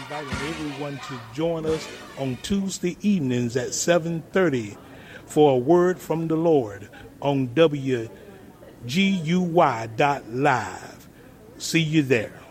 inviting everyone to join us on Tuesday evenings at 7:30 for a word from the Lord on WGUY.live. See you there.